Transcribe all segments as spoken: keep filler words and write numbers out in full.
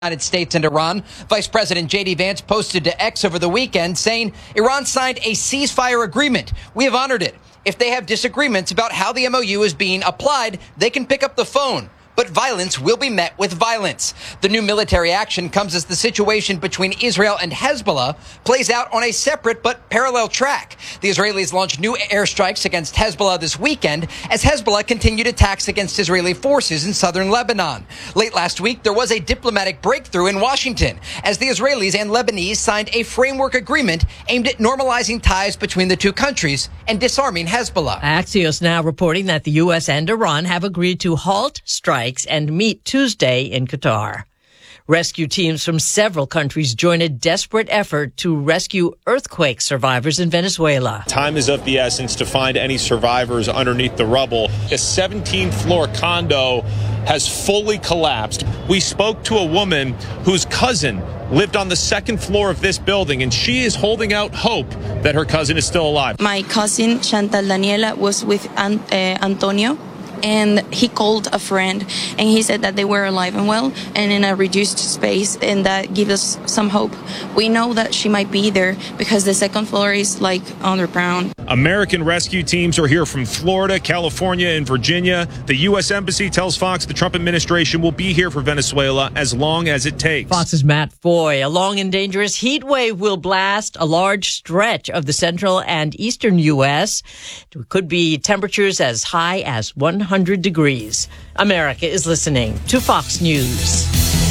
United States and Iran. Vice President J D Vance posted to X over the weekend saying Iran signed a ceasefire agreement. We have honored it. If they have disagreements about how the M O U is being applied, they can pick up the phone. But violence will be met with violence. The new military action comes as the situation between Israel and Hezbollah plays out on a separate but parallel track. The Israelis launched new airstrikes against Hezbollah this weekend as Hezbollah continued attacks against Israeli forces in southern Lebanon. Late last week, there was a diplomatic breakthrough in Washington as the Israelis and Lebanese signed a framework agreement aimed at normalizing ties between the two countries and disarming Hezbollah. Axios now reporting that the U S and Iran have agreed to halt strikes and meet Tuesday in Qatar. Rescue teams from several countries join a desperate effort to rescue earthquake survivors in Venezuela. Time is of the essence to find any survivors underneath the rubble. A seventeen-floor condo has fully collapsed. We spoke to a woman whose cousin lived on the second floor of this building, and she is holding out hope that her cousin is still alive. My cousin, Chantal Daniela, was with An- uh, Antonio. And he called a friend, and he said that they were alive and well and in a reduced space, and that gives us some hope. We know that she might be there because the second floor is like underground. American rescue teams are here from Florida, California, and Virginia. The U S Embassy tells Fox the Trump administration will be here for Venezuela as long as it takes. Fox's Matt Foy. A long and dangerous heat wave will blast a large stretch of the central and eastern U S. It could be temperatures as high as one hundred degrees. America is listening to Fox News.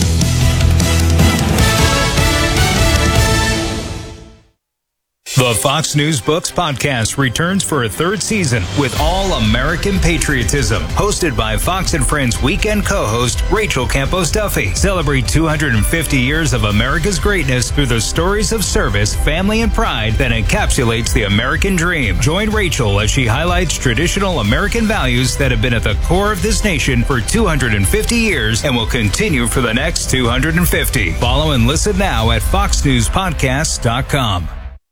The Fox News Books podcast returns for a third season with all American patriotism. Hosted by Fox and Friends weekend co-host Rachel Campos Duffy. Celebrate two hundred fifty years of America's greatness through the stories of service, family, and pride that encapsulates the American dream. Join Rachel as she highlights traditional American values that have been at the core of this nation for two hundred fifty years and will continue for the next two hundred fifty. Follow and listen now at fox news podcast dot com.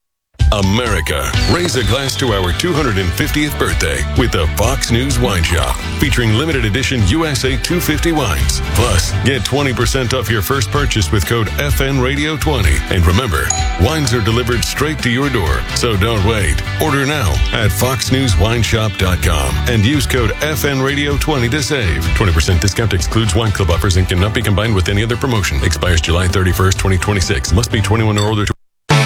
America, raise a glass to our two hundred fiftieth birthday with the Fox News Wine Shop, featuring limited edition U S A two fifty wines. Plus, get twenty percent off your first purchase with code F N Radio twenty. And remember, wines are delivered straight to your door, so don't wait. Order now at fox news wine shop dot com and use code F N Radio twenty to save. twenty percent discount excludes wine club offers and cannot be combined with any other promotion. Expires July thirty-first, twenty twenty-six. Must be twenty-one or older to...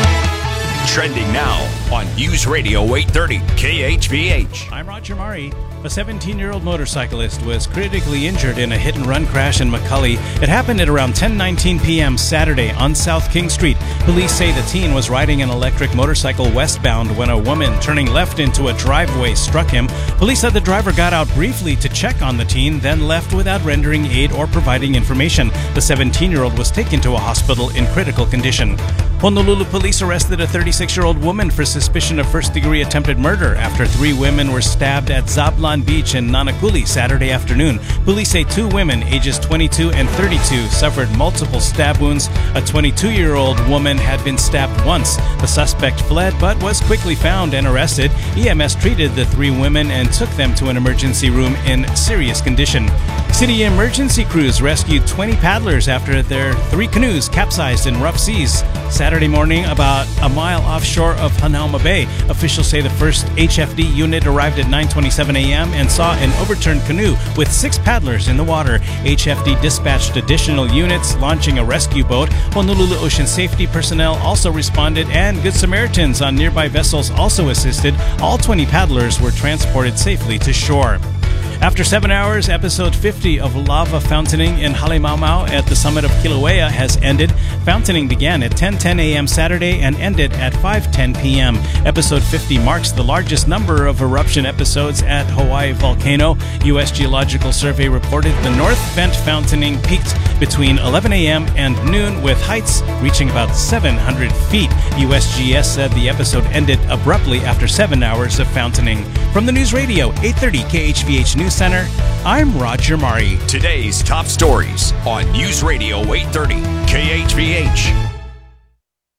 Trending now on News Radio eight thirty K H V H. I'm Roger Murray. A seventeen-year-old motorcyclist was critically injured in a hit-and-run crash in McCully. It happened at around ten nineteen p.m. Saturday on South King Street. Police say the teen was riding an electric motorcycle westbound when a woman turning left into a driveway struck him. Police said the driver got out briefly to check on the teen, then left without rendering aid or providing information. The seventeen-year-old was taken to a hospital in critical condition. Honolulu police arrested a thirty-six-year-old woman for suspicion of first-degree attempted murder after three women were stabbed at Zablan Beach in Nanakuli Saturday afternoon. Police say two women, ages twenty-two and thirty-two, suffered multiple stab wounds. A twenty-two-year-old woman had been stabbed once. The suspect fled but was quickly found and arrested. E M S treated the three women and took them to an emergency room in serious condition. City emergency crews rescued twenty paddlers after their three canoes capsized in rough seas Saturday morning about a mile offshore of Hanauma Bay. Officials say the first H F D unit arrived at nine twenty-seven a.m. and saw an overturned canoe with six paddlers in the water. H F D dispatched additional units, launching a rescue boat. Honolulu Ocean Safety personnel also responded, and Good Samaritans on nearby vessels also assisted. All twenty paddlers were transported safely to shore. After seven hours, episode fifty of Lava Fountaining in Halemaumau at the summit of Kilauea has ended. Fountaining began at ten ten a.m. Saturday and ended at five ten p.m. Episode fifty marks the largest number of eruption episodes at Hawaii volcano. U S Geological Survey reported the north vent fountaining peaked between eleven a.m. and noon, with heights reaching about seven hundred feet. U S G S said the episode ended abruptly after seven hours of fountaining. From the News Radio eight thirty K H V H News Center, I'm Roger Murray. Today's top stories on News Radio eight thirty K H V H.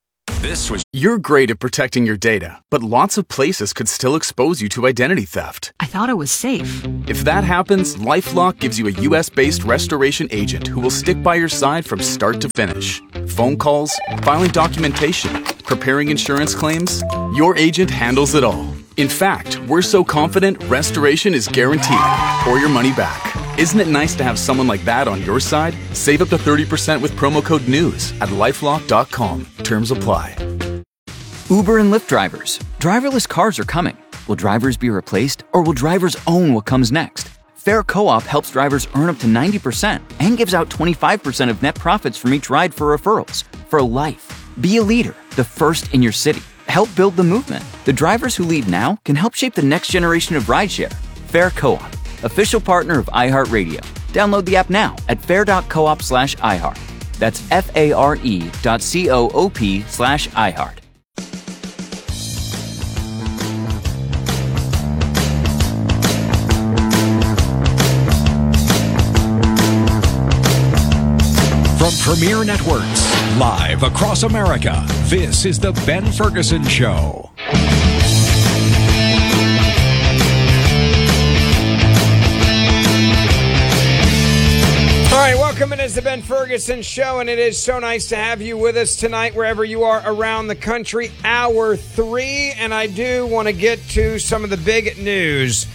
This was You're great at protecting your data, but lots of places could still expose you to identity theft. I thought it was safe. If that happens, LifeLock gives you a U S-based restoration agent who will stick by your side from start to finish. Phone calls, filing documentation, preparing insurance claims, your agent handles it all. In fact, we're so confident restoration is guaranteed or your money back. Isn't it nice to have someone like that on your side? Save up to thirty percent with promo code NEWS at lifelock dot com. Terms apply. Uber and Lyft drivers. Driverless cars are coming. Will drivers be replaced, or will drivers own what comes next? Fair Co-op helps drivers earn up to ninety percent and gives out twenty-five percent of net profits from each ride for referrals. For life. Be a leader, the first in your city. Help build the movement. The drivers who lead now can help shape the next generation of rideshare. Fair Co-op, official partner of iHeartRadio. Download the app now at fair.coop slash iHeart. That's F-A-R-E dot C-O-O-P slash iHeart. from Premier Networks, live across America. This is the Ben Ferguson Show. All right, welcome. It is the Ben Ferguson Show, and it is so nice to have you with us tonight, wherever you are around the country. Hour three, and I do want to get to some of the big news.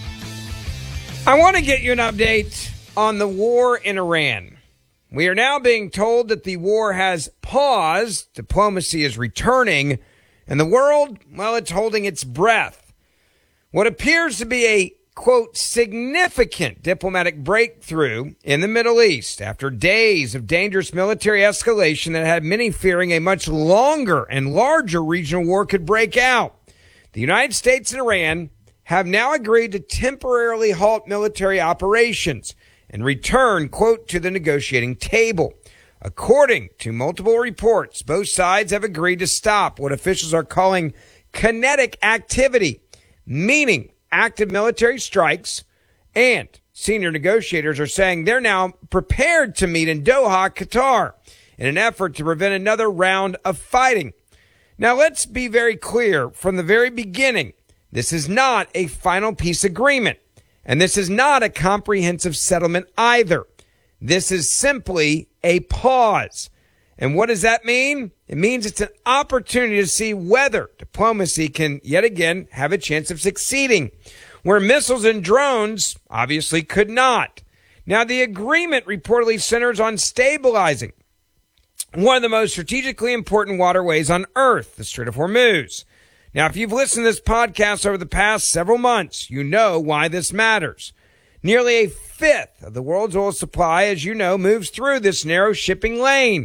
I want to get you an update on the war in Iran. We are now being told that the war has paused, diplomacy is returning, and the world, well, it's holding its breath. What appears to be a quote, significant diplomatic breakthrough in the Middle East after days of dangerous military escalation that had many fearing a much longer and larger regional war could break out. The United States and Iran have now agreed to temporarily halt military operations and return, quote, to the negotiating table. According to multiple reports, both sides have agreed to stop what officials are calling kinetic activity, meaning active military strikes, and senior negotiators are saying they're now prepared to meet in Doha, Qatar, in an effort to prevent another round of fighting. Now, let's be very clear from the very beginning. This is not a final peace agreement, and this is not a comprehensive settlement either. This is simply a pause. And what does that mean? It means it's an opportunity to see whether diplomacy can yet again have a chance of succeeding, where missiles and drones obviously could not. Now, the agreement reportedly centers on stabilizing one of the most strategically important waterways on Earth, the Strait of Hormuz. Now, if you've listened to this podcast over the past several months, you know why this matters. Nearly a fifth of the world's oil supply, as you know, moves through this narrow shipping lane.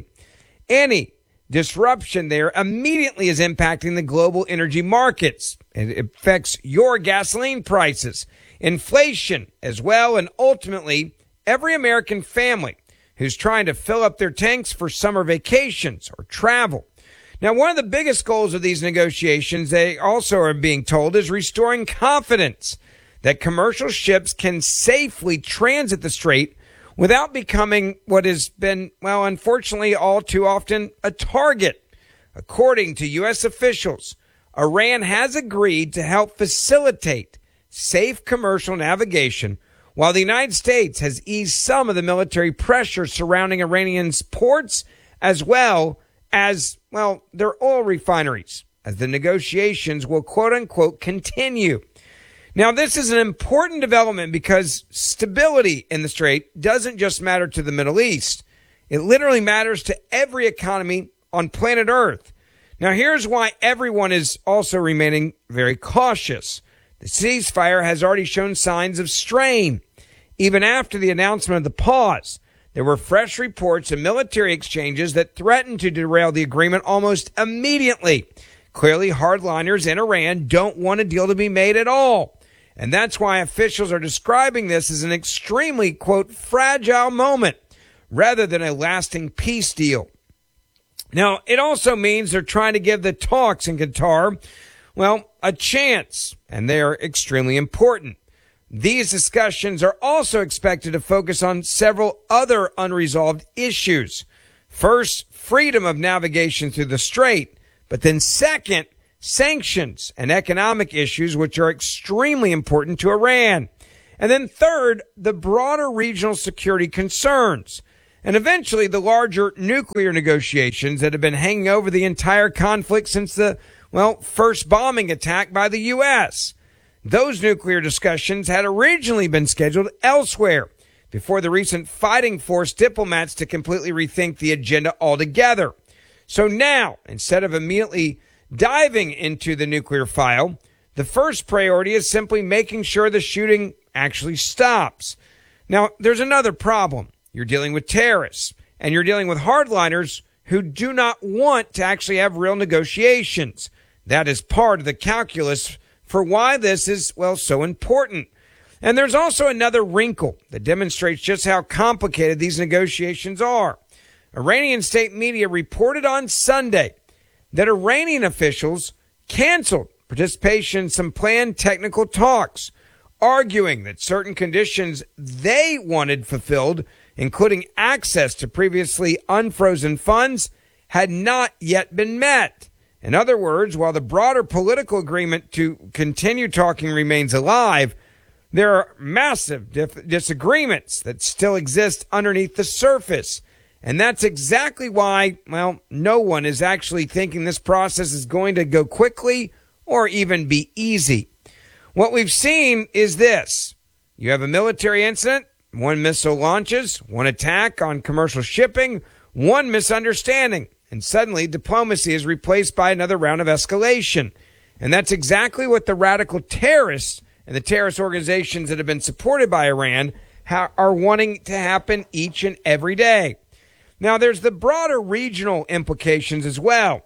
Any disruption there immediately is impacting the global energy markets. It affects your gasoline prices, inflation as well, and ultimately every American family who's trying to fill up their tanks for summer vacations or travel. Now, one of the biggest goals of these negotiations, they also are being told, is restoring confidence that commercial ships can safely transit the strait without becoming what has been, well, unfortunately, all too often a target. According to U S officials, Iran has agreed to help facilitate safe commercial navigation, while the United States has eased some of the military pressure surrounding Iranians' ports, as well as, well, their oil refineries, as the negotiations will, quote unquote, continue. Now, this is an important development because stability in the Strait doesn't just matter to the Middle East. It literally matters to every economy on planet Earth. Now, here's why everyone is also remaining very cautious. The ceasefire has already shown signs of strain. Even after the announcement of the pause, there were fresh reports of military exchanges that threatened to derail the agreement almost immediately. Clearly, hardliners in Iran don't want a deal to be made at all. And that's why officials are describing this as an extremely, quote, fragile moment rather than a lasting peace deal. Now, it also means they're trying to give the talks in Qatar, well, a chance, and they are extremely important. These discussions are also expected to focus on several other unresolved issues. First, freedom of navigation through the strait, But then second, sanctions and economic issues, which are extremely important to Iran. And then third, the broader regional security concerns. And eventually the larger nuclear negotiations that have been hanging over the entire conflict since the, well, first bombing attack by the U S. Those nuclear discussions had originally been scheduled elsewhere before the recent fighting forced diplomats to completely rethink the agenda altogether. So now, instead of immediately diving into the nuclear file, the first priority is simply making sure the shooting actually stops. Now, there's another problem. You're dealing with terrorists, and you're dealing with hardliners who do not want to actually have real negotiations. That is part of the calculus for why this is, well, so important. And there's also another wrinkle that demonstrates just how complicated these negotiations are. Iranian state media reported on Sunday that Iranian officials canceled participation in some planned technical talks, arguing that certain conditions they wanted fulfilled, including access to previously unfrozen funds, had not yet been met. In other words, while the broader political agreement to continue talking remains alive, there are massive dif- disagreements that still exist underneath the surface. And that's exactly why, well, no one is actually thinking this process is going to go quickly or even be easy. What we've seen is this. You have a military incident, one missile launches, one attack on commercial shipping, one misunderstanding, and suddenly diplomacy is replaced by another round of escalation. And that's exactly what the radical terrorists and the terrorist organizations that have been supported by Iran ha- are wanting to happen each and every day. Now, there's the broader regional implications as well.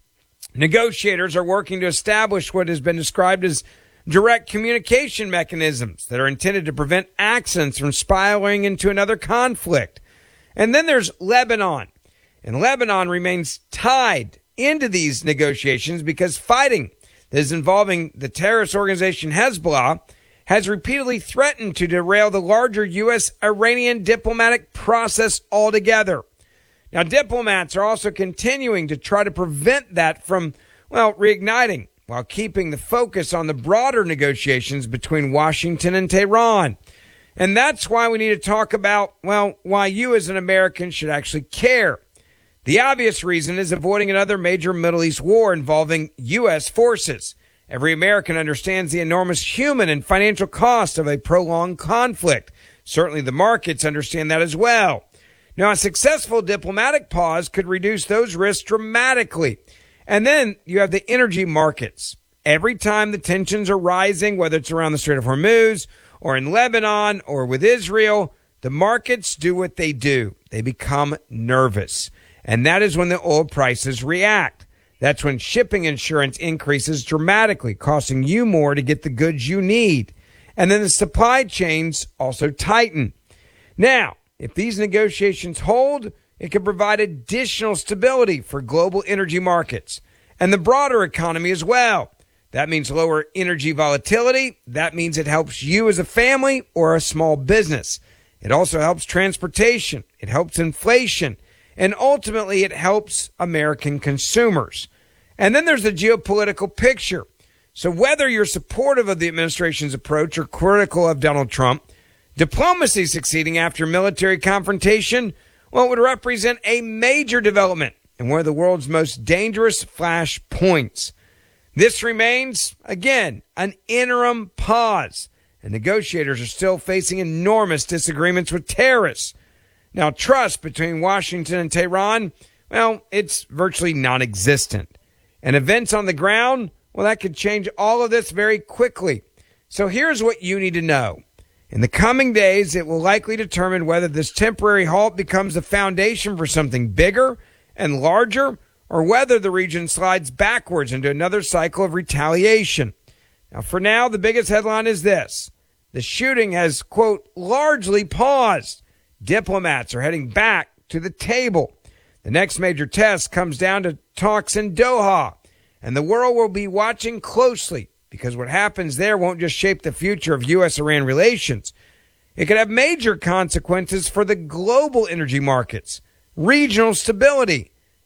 Negotiators are working to establish what has been described as direct communication mechanisms that are intended to prevent accidents from spiraling into another conflict. And then there's Lebanon. And Lebanon remains tied into these negotiations because fighting that is involving the terrorist organization Hezbollah has repeatedly threatened to derail the larger U S Iranian diplomatic process altogether. Now, diplomats are also continuing to try to prevent that from, well, reigniting while keeping the focus on the broader negotiations between Washington and Tehran. And that's why we need to talk about, well, why you as an American should actually care. The obvious reason is avoiding another major Middle East war involving U S forces. Every American understands the enormous human and financial cost of a prolonged conflict. Certainly the markets understand that as well. Now, a successful diplomatic pause could reduce those risks dramatically. And then you have the energy markets. Every time the tensions are rising, whether it's around the Strait of Hormuz or in Lebanon or with Israel, the markets do what they do. They become nervous. And that is when the oil prices react. That's when shipping insurance increases dramatically, costing you more to get the goods you need. And then the supply chains also tighten. Now, if these negotiations hold, it could provide additional stability for global energy markets and the broader economy as well. That means lower energy volatility. That means it helps you as a family or a small business. It also helps transportation. It helps inflation. And ultimately, it helps American consumers. And then there's the geopolitical picture. So whether you're supportive of the administration's approach or critical of Donald Trump, diplomacy succeeding after military confrontation, well, it would represent a major development and one of the world's most dangerous flash points. This remains, again, an interim pause, and negotiators are still facing enormous disagreements with terrorists. Now, trust between Washington and Tehran, well, it's virtually non-existent. And events on the ground, well, that could change all of this very quickly. So here's what you need to know. In the coming days, it will likely determine whether this temporary halt becomes the foundation for something bigger and larger, or whether the region slides backwards into another cycle of retaliation. Now, for now, the biggest headline is this. The shooting has, quote, largely paused. Diplomats are heading back to the table. The next major test comes down to talks in Doha, and the world will be watching closely because what happens there won't just shape the future of U S Iran relations. It could have major consequences for the global energy markets, regional stability,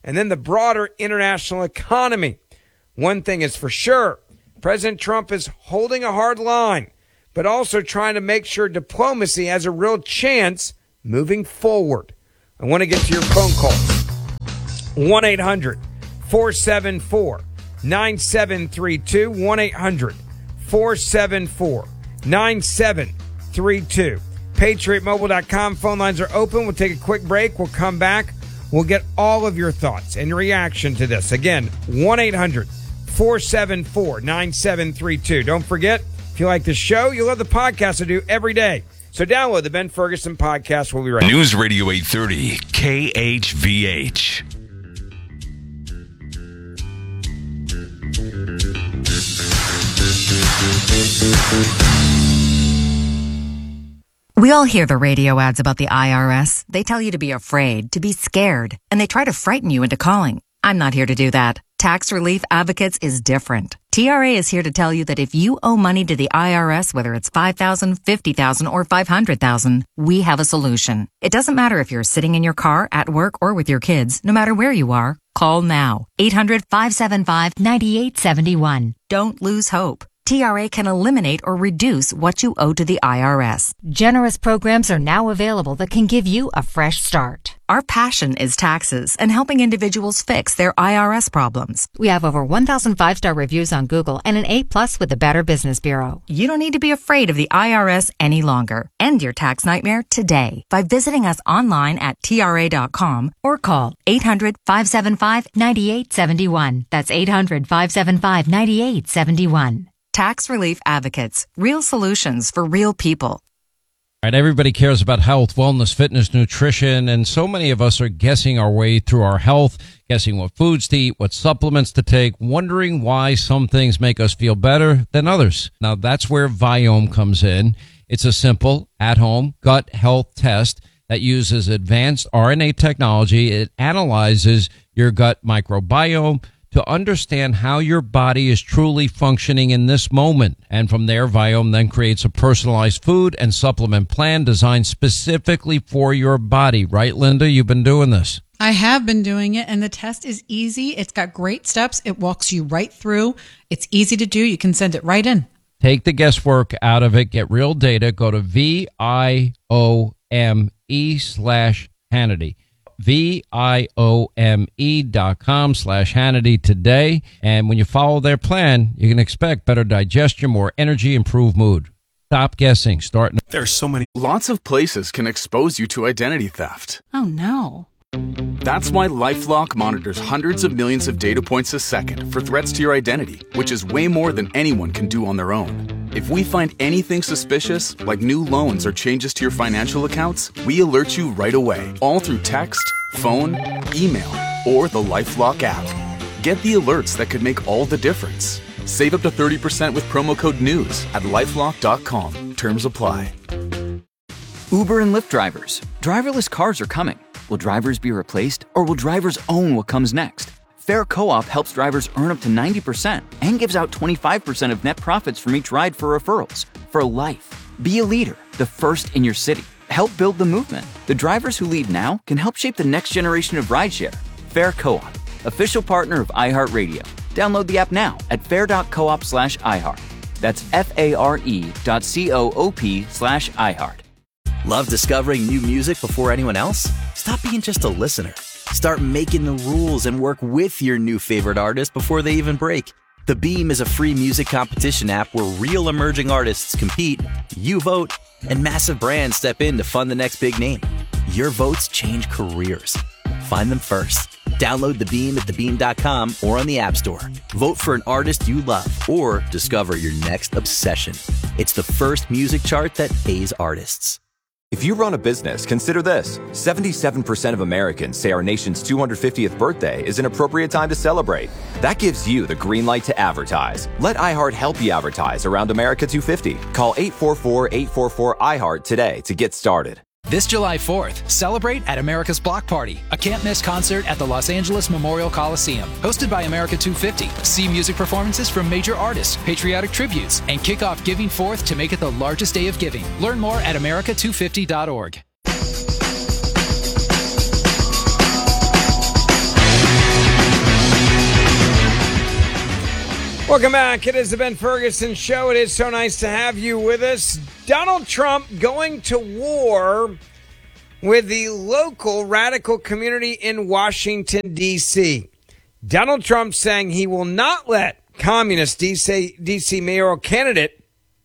and then the broader international economy. One thing is for sure, President Trump is holding a hard line, but also trying to make sure diplomacy has a real chance moving forward. I want to get to your phone calls. one eight hundred four seven four nine seven three two. one eight hundred four seven four nine seven three two. Patriot Mobile dot com phone lines are open. We'll take a quick break. We'll come back. We'll get all of your thoughts and reaction to this. Again, one eight hundred four seven four nine seven three two. Don't forget, if you like the show, you love the podcast I do every day. So download the Ben Ferguson podcast. We'll be right back. News Radio eight thirty, K H V H. We all hear the radio ads about the I R S. They tell you to be afraid, to be scared, and they try to frighten you into calling. I'm not here to do that. Tax Relief Advocates is different. T R A is here to tell you that if you owe money to the I R S, whether it's five thousand dollars, fifty thousand dollars, or five hundred thousand dollars, we have a solution. It doesn't matter if you're sitting in your car, at work, or with your kids. No matter where you are, call now. eight hundred five seven five nine eight seven one. Don't lose hope. T R A can eliminate or reduce what you owe to the I R S. Generous programs are now available that can give you a fresh start. Our passion is taxes and helping individuals fix their I R S problems. We have over one thousand five-star reviews on Google and an A plus with the Better Business Bureau. You don't need to be afraid of the I R S any longer. End your tax nightmare today by visiting us online at T R A dot com or call eight hundred five seven five nine eight seven one. That's eight hundred five seven five nine eight seven one. Tax Relief Advocates. Real solutions for real people. All right, everybody cares about health, wellness, fitness, nutrition, and so many of us are guessing our way through our health, guessing what foods to eat, what supplements to take, wondering why some things make us feel better than others. Now, that's where Viome comes in. It's a simple, at-home gut health test that uses advanced R N A technology. It analyzes your gut microbiome to understand how your body is truly functioning in this moment. And from there, Viome then creates a personalized food and supplement plan designed specifically for your body. Right, Linda? You've been doing this. I have been doing it, and the test is easy. It's got great steps. It walks you right through. It's easy to do. You can send it right in. Take the guesswork out of it. Get real data. Go to V I O M E slash Hannity. V I O M E dot com slash Hannity today. And when you follow their plan, you can expect better digestion, more energy, improved mood. Stop guessing. Start. There's so many. Lots of places can expose you to identity theft. Oh, no. That's why LifeLock monitors hundreds of millions of data points a second for threats to your identity, which is way more than anyone can do on their own. If we find anything suspicious, like new loans or changes to your financial accounts, we alert you right away, all through text, phone, email, or the LifeLock app. Get the alerts that could make all the difference. Save up to thirty percent with promo code NEWS at lifelock dot com. Terms apply. Uber and Lyft drivers. Driverless cars are coming. Will drivers be replaced, or will drivers own what comes next? Fair Co-op helps drivers earn up to ninety percent and gives out twenty-five percent of net profits from each ride for referrals. For life. Be a leader, the first in your city. Help build the movement. The drivers who lead now can help shape the next generation of rideshare. Fair Co-op, official partner of iHeartRadio. Download the app now at fair.coop slash iHeart. That's F-A-R-E dot C-O-O-P slash iHeart. Love discovering new music before anyone else? Stop being just a listener. Start making the rules and work with your new favorite artist before they even break. The Beam is a free music competition app where real emerging artists compete, you vote, and massive brands step in to fund the next big name. Your votes change careers. Find them first. Download The Beam at the beam dot com or on the App Store. Vote for an artist you love or discover your next obsession. It's the first music chart that pays artists. If you run a business, consider this. seventy-seven percent of Americans say our nation's two hundred fiftieth birthday is an appropriate time to celebrate. That gives you the green light to advertise. Let iHeart help you advertise around America two fifty. Call eight four four, eight four four, I heart today to get started. This July fourth, celebrate at America's Block Party, a can't-miss concert at the Los Angeles Memorial Coliseum. Hosted by America two fifty. See music performances from major artists, patriotic tributes, and kick off Giving Forth to make it the largest day of giving. Learn more at america two fifty dot org. Welcome back. It is the Ben Ferguson Show. It is so nice to have you with us. Donald Trump going to war with the local radical community in Washington, D C Donald Trump saying he will not let communist D C, D C mayoral candidate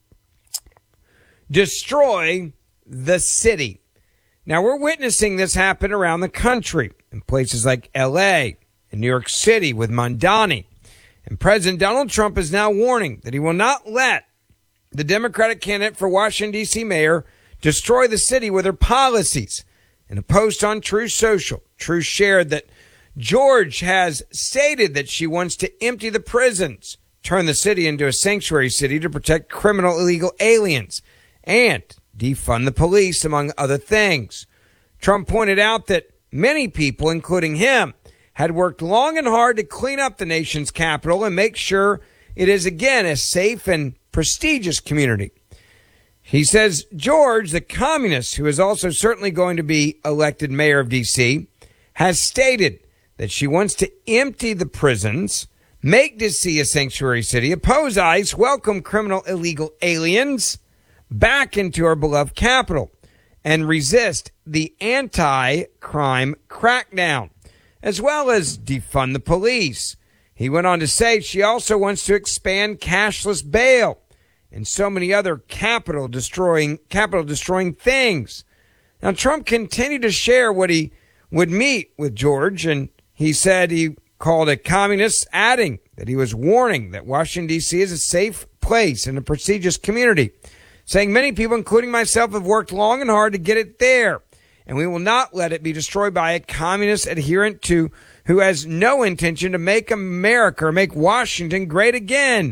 destroy the city. Now, we're witnessing this happen around the country in places like L A and New York City with Mamdani. And President Donald Trump is now warning that he will not let the Democratic candidate for Washington, D C mayor destroy the city with her policies. In a post on Truth Social, Truth shared that George has stated that she wants to empty the prisons, turn the city into a sanctuary city to protect criminal illegal aliens, and defund the police, among other things. Trump pointed out that many people, including him, had worked long and hard to clean up the nation's capital and make sure it is again a safe and prestigious community. He says George, the communist, who is also certainly going to be elected mayor of D C, has stated that she wants to empty the prisons, make D C a sanctuary city, oppose ICE, welcome criminal illegal aliens back into our beloved capital, and resist the anti-crime crackdown, as well as defund the police. He went on to say she also wants to expand cashless bail and so many other capital destroying, capital destroying things. Now, Trump continued to share what he would meet with George, and he said he called a communist, adding that he was warning that Washington, D C is a safe place and a prestigious community, saying many people, including myself, have worked long and hard to get it there, and we will not let it be destroyed by a communist adherent to who has no intention to make America or make Washington great again.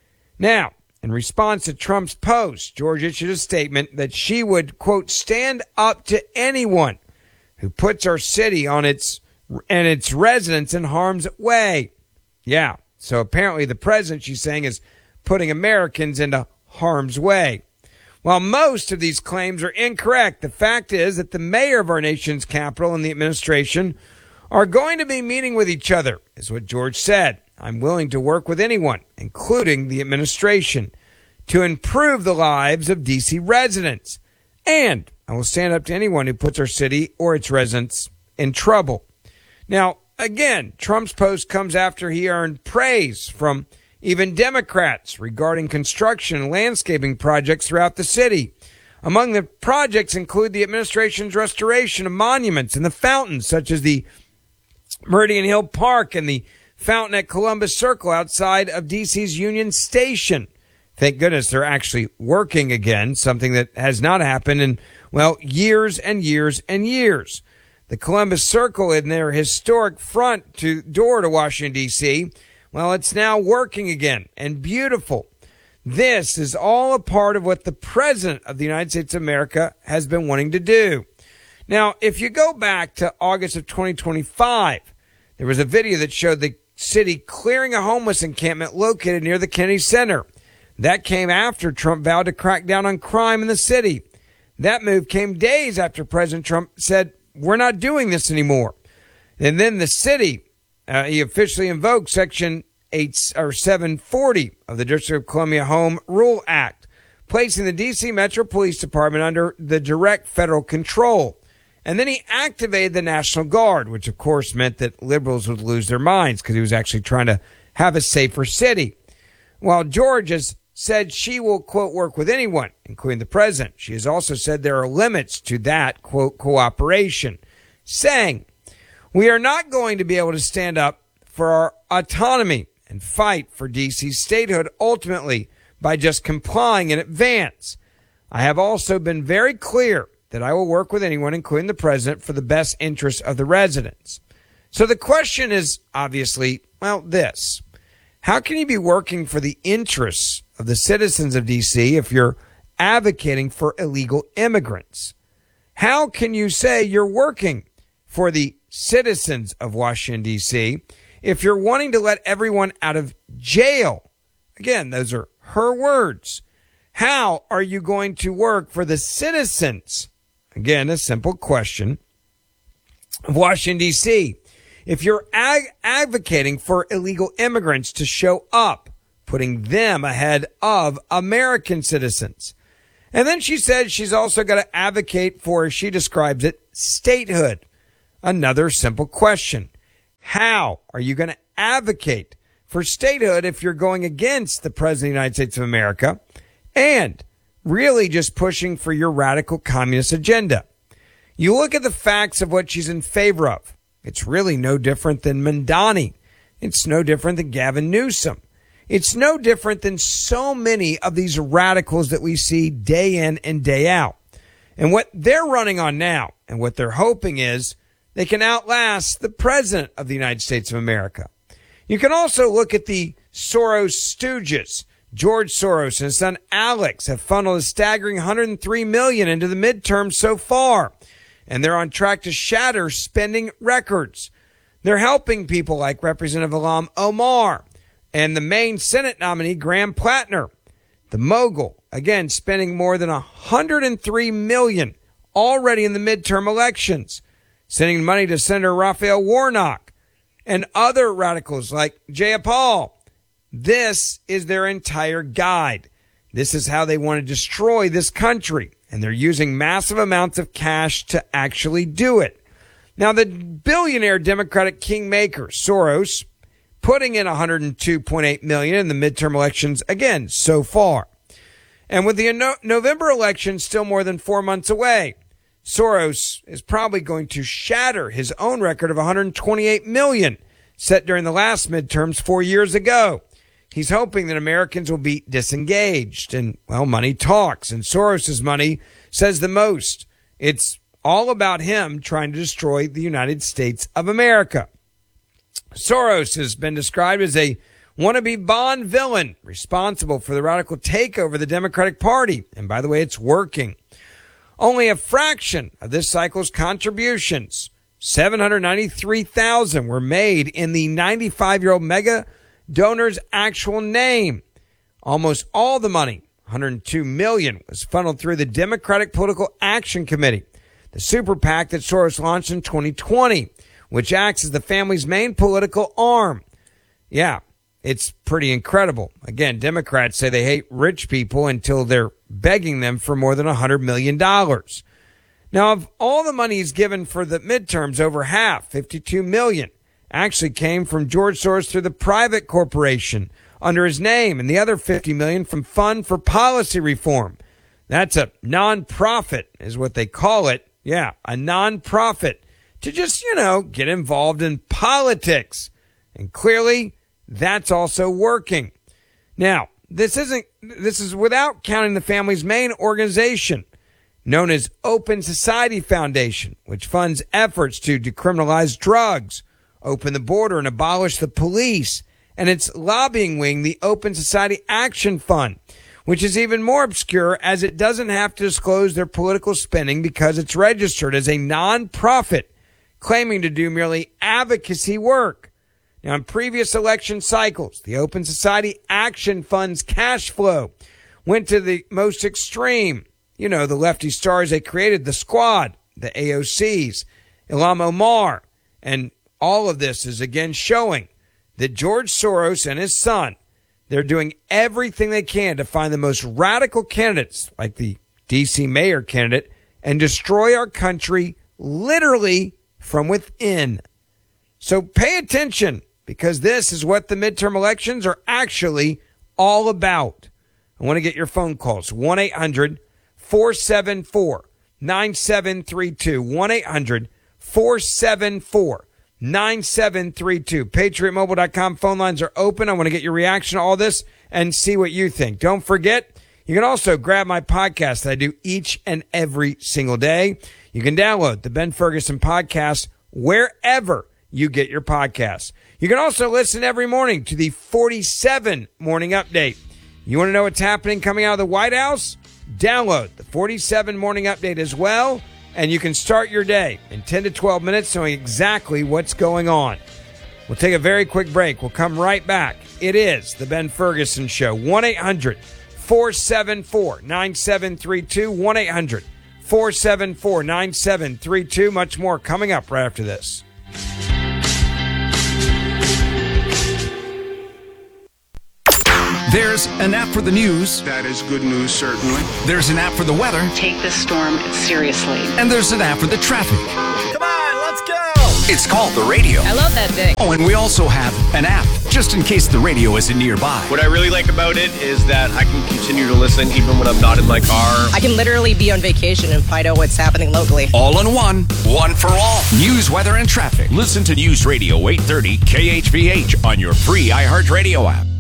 Now, in response to Trump's post, George issued a statement that she would, quote, stand up to anyone who puts our city on its and its residents in harm's way. Yeah, so apparently the president, she's saying, is putting Americans into harm's way. While most of these claims are incorrect, the fact is that the mayor of our nation's capital and the administration are going to be meeting with each other, is what George said. I'm willing to work with anyone, including the administration, to improve the lives of D C residents. And I will stand up to anyone who puts our city or its residents in trouble. Now, again, Trump's post comes after he earned praise from even Democrats regarding construction and landscaping projects throughout the city. Among the projects include the administration's restoration of monuments and the fountains, such as the Meridian Hill Park and the fountain at Columbus Circle outside of D C's Union Station. Thank goodness they're actually working again, something that has not happened in, well, years and years and years. The Columbus Circle in their historic front to door to Washington, D C, well, it's now working again and beautiful. This is all a part of what the President of the United States of America has been wanting to do. Now, if you go back to August of twenty twenty-five, there was a video that showed the city clearing a homeless encampment located near the Kennedy Center. That came after Trump vowed to crack down on crime in the city. That move came days after President Trump said, we're not doing this anymore. And then the city, uh, he officially invoked Section eight or seven forty of the District of Columbia Home Rule Act, placing the D C Metro Police Department under the direct federal control. And then he activated the National Guard, which of course meant that liberals would lose their minds because he was actually trying to have a safer city. While George has said she will, quote, work with anyone, including the president, she has also said there are limits to that, quote, cooperation, saying, we are not going to be able to stand up for our autonomy and fight for D C's statehood ultimately by just complying in advance. I have also been very clear that I will work with anyone, including the president, for the best interests of the residents. So the question is obviously, well, this. How can you be working for the interests of the citizens of D C if you're advocating for illegal immigrants? How can you say you're working for the citizens of Washington, D C if you're wanting to let everyone out of jail? Again, those are her words. How are you going to work for the citizens? Again, a simple question of Washington, D C if you're ag- advocating for illegal immigrants to show up putting them ahead of American citizens. And then she said she's also got to advocate for, as she describes it, statehood. Another simple question. How are you going to advocate for statehood if you're going against the President of the United States of America and really just pushing for your radical communist agenda? You look at the facts of what she's in favor of. It's really no different than Mamdani. It's no different than Gavin Newsom. It's no different than so many of these radicals that we see day in and day out. And what they're running on now and what they're hoping is they can outlast the President of the United States of America. You can also look at the Soros stooges. George Soros and his son Alex have funneled a staggering one hundred three million dollars into the midterms so far, and they're on track to shatter spending records. They're helping people like Representative Ilhan Omar and the Maine Senate nominee Graham Plattner. The mogul, again, spending more than one hundred three million dollars already in the midterm elections, sending money to Senator Raphael Warnock and other radicals like Jayapal. This is their entire guide. This is how they want to destroy this country, and they're using massive amounts of cash to actually do it. Now, the billionaire Democratic kingmaker, Soros, putting in one hundred two point eight million dollars in the midterm elections again so far. And with the no- November election still more than four months away, Soros is probably going to shatter his own record of one hundred twenty-eight million dollars set during the last midterms four years ago. He's hoping that Americans will be disengaged, and, well, money talks, and Soros's money says the most. It's all about him trying to destroy the United States of America. Soros has been described as a wannabe Bond villain responsible for the radical takeover of the Democratic Party. And by the way, it's working. Only a fraction of this cycle's contributions, seven hundred ninety-three thousand, were made in the ninety-five-year-old mega donor's actual name. Almost all the money, one hundred two million dollars, was funneled through the Democratic Political Action Committee, the super PAC that Soros launched in twenty twenty, which acts as the family's main political arm. Yeah, it's pretty incredible. Again, Democrats say they hate rich people until they're begging them for more than one hundred million dollars. Now, of all the money he's given for the midterms, over half, fifty-two million dollars, actually came from George Soros through the private corporation under his name, and the other fifty million dollars from Fund for Policy Reform. That's a nonprofit, is what they call it. Yeah, a nonprofit to just, you know, get involved in politics. And clearly, that's also working. Now, this isn't, this is without counting the family's main organization, known as Open Society Foundation, which funds efforts to decriminalize drugs, open the border, and abolish the police, and its lobbying wing, the Open Society Action Fund, which is even more obscure as it doesn't have to disclose their political spending because it's registered as a non-profit, claiming to do merely advocacy work. Now, in previous election cycles, the Open Society Action Fund's cash flow went to the most extreme. You know, the lefty stars they created, the Squad, the A O Cs, Ilhan Omar, and all of this is again showing that George Soros and his son, they're doing everything they can to find the most radical candidates, like the D C mayor candidate, and destroy our country literally from within. So pay attention, because this is what the midterm elections are actually all about. I want to get your phone calls. one eight hundred four seven four nine seven three two. one eight hundred four seven four nine seven three two. Patriot Mobile dot com phone lines are open. I want to get your reaction to all this and see what you think. Don't forget, you can also grab my podcast that I do each and every single day. You can download the Ben Ferguson podcast wherever you get your podcasts. You can also listen every morning to the forty-seven Morning Update. You want to know what's happening coming out of the White House? Download the forty-seven Morning Update as well, and you can start your day in ten to twelve minutes knowing exactly what's going on. We'll take a very quick break. We'll come right back. It is the Ben Ferguson Show. one eight hundred four seven four nine seven three two. one eight hundred four seven four nine seven three two. Much more coming up right after this. There's an app for the news. That is good news, certainly. There's an app for the weather. Take this storm seriously. And there's an app for the traffic. Come on, let's go! It's called the radio. I love that thing. Oh, and we also have an app, just in case the radio isn't nearby. What I really like about it is that I can continue to listen even when I'm not in my car. I can literally be on vacation and find out what's happening locally. All in one, one for all. News, weather, and traffic. Listen to News Radio eight thirty K H V H on your free iHeartRadio app.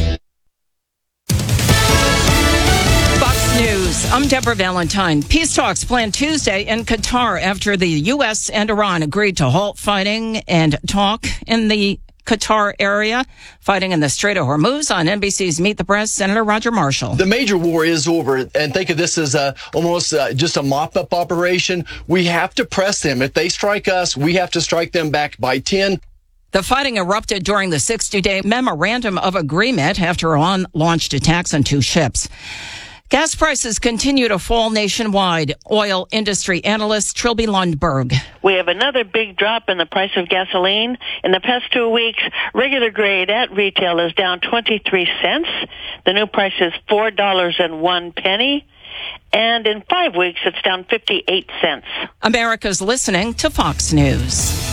News. I'm Deborah Valentine. Peace talks planned Tuesday in Qatar after the U S and Iran agreed to halt fighting and talk in the Qatar area, fighting in the Strait of Hormuz. On N B C's Meet the Press, Senator Roger Marshall. The major war is over, and think of this as a, almost uh, just a mop-up operation. We have to press them. If they strike us, we have to strike them back by ten. The fighting erupted during the sixty-day memorandum of agreement after Iran launched attacks on two ships. Gas prices continue to fall nationwide. Oil industry analyst Trilby Lundberg. We have another big drop in the price of gasoline. In the past two weeks, regular grade at retail is down twenty-three cents. The new price is four dollars and one penny. And in five weeks, it's down fifty-eight cents. America's listening to Fox News.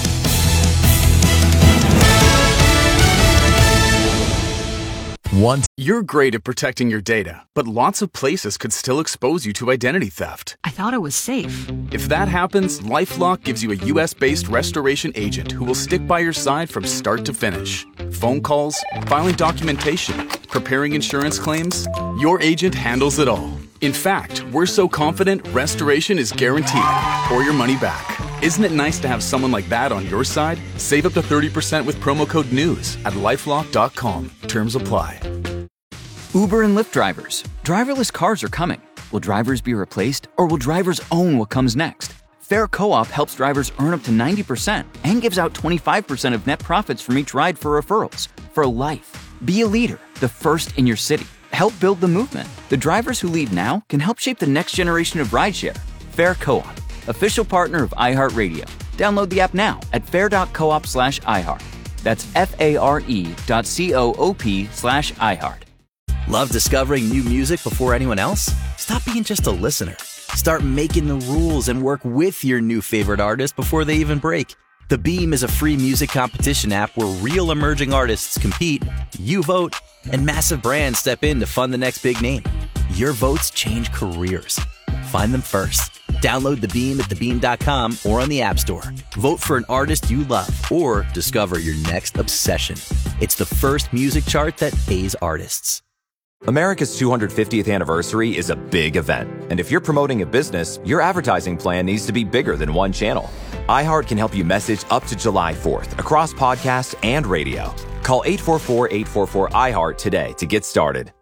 One. You're great at protecting your data, but lots of places could still expose you to identity theft. I thought it was safe. If that happens, LifeLock gives you a U S-based restoration agent who will stick by your side from start to finish. Phone calls, filing documentation, preparing insurance claims, your agent handles it all. In fact, we're so confident restoration is guaranteed or your money back. Isn't it nice to have someone like that on your side? Save up to thirty percent with promo code NEWS at lifelock dot com. Terms apply. Uber and Lyft drivers. Driverless cars are coming. Will drivers be replaced, or will drivers own what comes next? Fair Co-op helps drivers earn up to ninety percent and gives out twenty-five percent of net profits from each ride for referrals. For life. Be a leader, the first in your city. Help build the movement. The drivers who lead now can help shape the next generation of rideshare. Fair Co-op, official partner of iHeartRadio. Download the app now at fair dot coop slash iHeart. That's F-A-R-E dot C-O-O-P slash iHeart. Love discovering new music before anyone else? Stop being just a listener. Start making the rules and work with your new favorite artist before they even break. The Beam is a free music competition app where real emerging artists compete, you vote, and massive brands step in to fund the next big name. Your votes change careers. Find them first. Download The Beam at the beam dot com or on the App Store. Vote for an artist you love or discover your next obsession. It's the first music chart that pays artists. America's two hundred fiftieth anniversary is a big event, and if you're promoting a business, your advertising plan needs to be bigger than one channel. iHeart can help you message up to July fourth across podcasts and radio. Call eight four four, eight four four, I heart today to get started.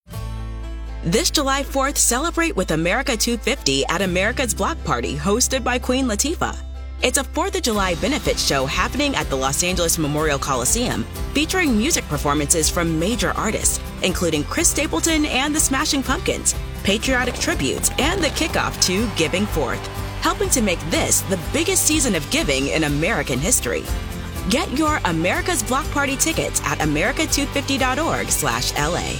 This July fourth, celebrate with America two fifty at America's Block Party, hosted by Queen Latifah. It's a fourth of July benefit show happening at the Los Angeles Memorial Coliseum, featuring music performances from major artists, including Chris Stapleton and the Smashing Pumpkins, patriotic tributes, and the kickoff to Giving Forth, helping to make this the biggest season of giving in American history. Get your America's Block Party tickets at america two fifty dot org slash L A.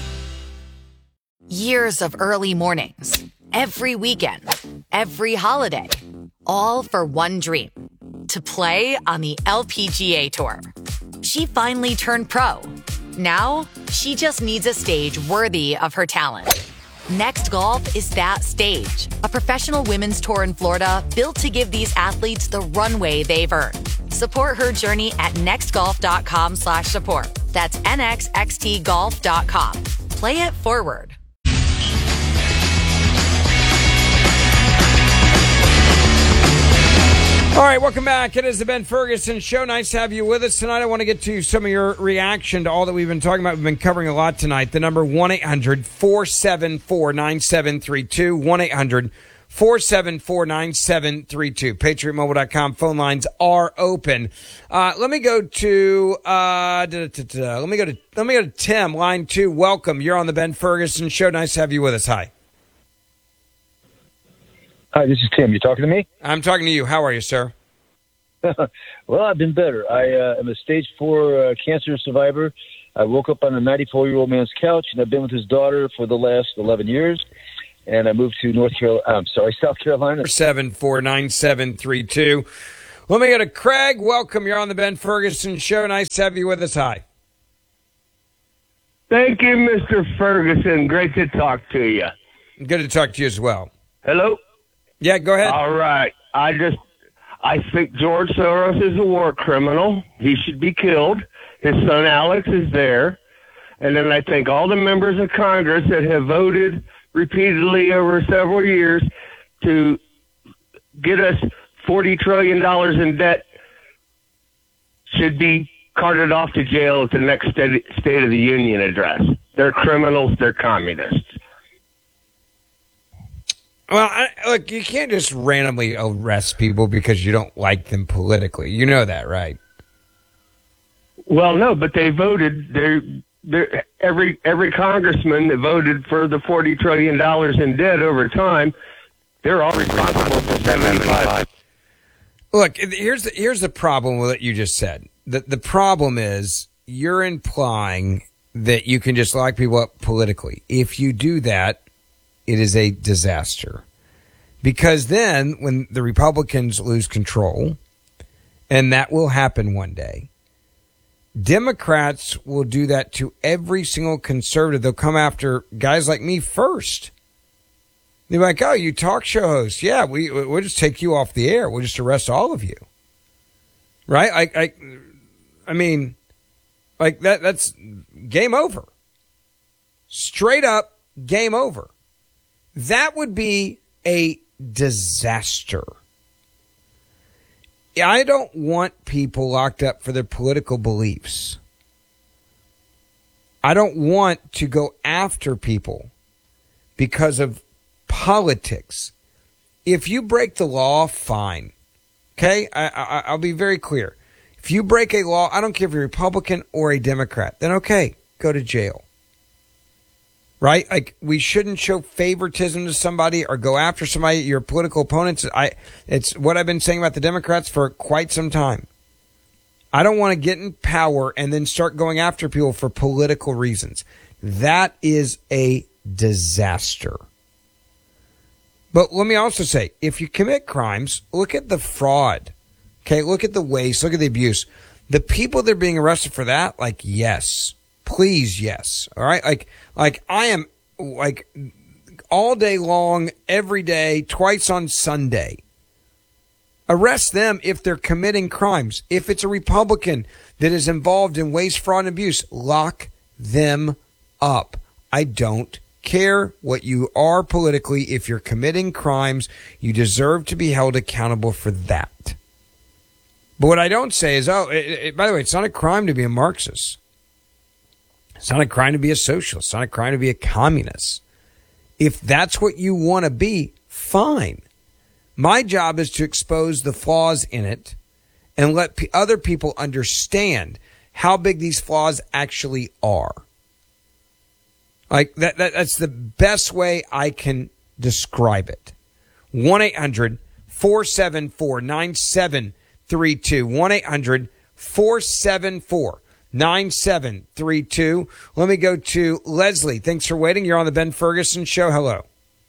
Years of early mornings, every weekend, every holiday, all for one dream, to play on the L P G A Tour. She finally turned pro. Now, she just needs a stage worthy of her talent. Next Golf is that stage, a professional women's tour in Florida built to give these athletes the runway they've earned. Support her journey at nextgolf.com slash support. That's N X X T golf dot com. Play it forward. All right, welcome back. It is the Ben Ferguson Show. Nice to have you with us tonight. I want to get to some of your reaction to all that we've been talking about. We've been covering a lot tonight. The number one eight hundred, four seven four, nine seven three two, one eight hundred, four seven four, nine seven three two. patriot mobile dot com phone lines are open. Uh, let me go to uh, da, da, da, da. let me go to let me go to Tim, line two. Welcome. You're on the Ben Ferguson Show. Nice to have you with us. Hi. Hi, this is Tim. You talking to me? I'm talking to you. How are you, sir? Well, I've been better. I uh, am a stage four uh, cancer survivor, I woke up on a ninety-four-year-old man's couch, and I've been with his daughter for the last eleven years. And I moved to North Carolina. I'm sorry, South Carolina. seven four nine seven three two. Let me go to Craig. Welcome. You're on the Ben Ferguson Show. Nice to have you with us. Hi. Thank you, Mister Ferguson. Great to talk to you. Good to talk to you as well. Hello? Yeah, go ahead. All right. I just, I think George Soros is a war criminal. He should be killed. His son Alex is there. And then I think all the members of Congress that have voted repeatedly over several years to get us forty trillion dollars in debt should be carted off to jail at the next State of the Union address. They're criminals. They're communists. Well, I, look, you can't just randomly arrest people because you don't like them politically. You know that, right? Well, no, but they voted. They're, they're, every every congressman that voted for the forty trillion dollars in debt over time, they're all responsible for seventy-five. Look, here's the, here's the problem with what you just said. The, the problem is you're implying that you can just lock people up politically. If you do that, it is a disaster. Because then when the Republicans lose control, and that will happen one day, Democrats will do that to every single conservative. They'll come after guys like me first. They're like, oh, you talk show host. Yeah, we, we'll just take you off the air. We'll just arrest all of you. Right? I, I, I mean, like that, that's game over. Straight up game over. That would be a disaster. I don't want people locked up for their political beliefs. I don't want to go after people because of politics. If you break the law, fine. Okay? I, I, I'll be very clear. If you break a law, I don't care if you're a Republican or a Democrat, then okay, go to jail. Right? Like, we shouldn't show favoritism to somebody or go after somebody, your political opponents. I, it's what I've been saying about the Democrats for quite some time. I don't want to get in power and then start going after people for political reasons. That is a disaster. But let me also say, if you commit crimes, look at the fraud. Okay, look at the waste, look at the abuse. The people that are being arrested for that, like, yes. Please, yes. All right? Like, like I am, like, all day long, every day, twice on Sunday. Arrest them if they're committing crimes. If it's a Republican that is involved in waste, fraud, and abuse, lock them up. I don't care what you are politically. If you're committing crimes, you deserve to be held accountable for that. But what I don't say is, oh, it, it, by the way, it's not a crime to be a Marxist. It's not a crime to be a socialist. It's not a crime to be a communist. If that's what you want to be, fine. My job is to expose the flaws in it and let p- other people understand how big these flaws actually are. Like that, that that's the best way I can describe it. one eight hundred four seven four nine seven three two. one eight hundred four seven four nine seven three two. Let me go to Leslie. Thanks for waiting. You're on the Ben Ferguson Show. Hello.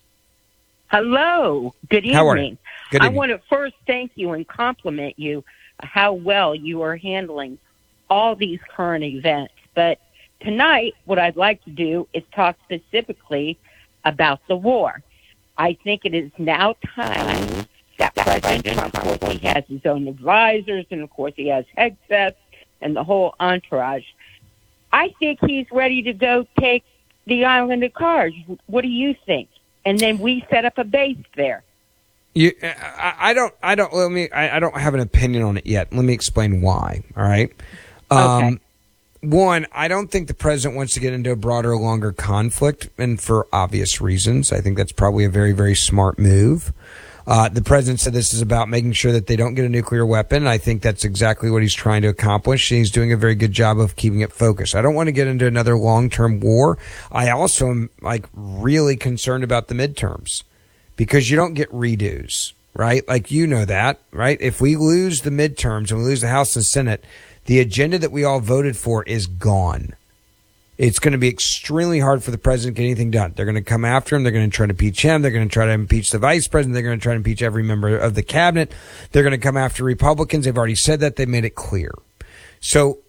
Hello. Good evening. How are you? Good I evening. want to first thank you and compliment you how well you are handling all these current events. But tonight, what I'd like to do is talk specifically about the war. I think it is now time that President Trump, of course, he has his own advisors, and of course he has headsets and the whole entourage. I think he's ready to go take the island of Kars. What do you think? And then we set up a base there. You, I, I don't, I don't, let me, I, I don't have an opinion on it yet. Let me explain why. All right. Um, Okay. One, I don't think the president wants to get into a broader, longer conflict, and for obvious reasons. I think that's probably a very, very smart move. Uh, the president said this is about making sure that they don't get a nuclear weapon. I think that's exactly what he's trying to accomplish. He's doing a very good job of keeping it focused. I don't want to get into another long-term war. I also am like really concerned about the midterms because you don't get redos, right? Like, you know that, right? If we lose the midterms and we lose the House and Senate, the agenda that we all voted for is gone. it's going to be extremely hard for the president to get anything done. They're going to come after him. They're going to try to impeach him. They're going to try to impeach the vice president. They're going to try to impeach every member of the cabinet. They're going to come after Republicans. They've already said that. They made it clear. So